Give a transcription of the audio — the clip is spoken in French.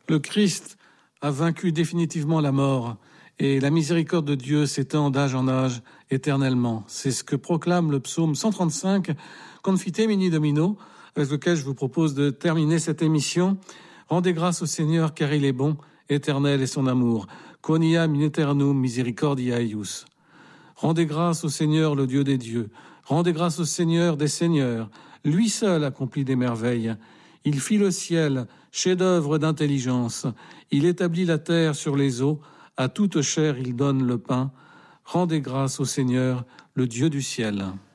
Le Christ a vaincu définitivement la mort et la miséricorde de Dieu s'étend d'âge en âge éternellement. C'est ce que proclame le psaume 135, Confite Mini Domino, avec lequel je vous propose de terminer cette émission. Rendez grâce au Seigneur car il est bon, éternel est son amour. Quoniam in aeternum misericordia eius. Rendez grâce au Seigneur, le Dieu des dieux. Rendez grâce au Seigneur des seigneurs. Lui seul accomplit des merveilles. Il fit le ciel, chef-d'œuvre d'intelligence. Il établit la terre sur les eaux. À toute chair il donne le pain. Rendez grâce au Seigneur, le Dieu du ciel.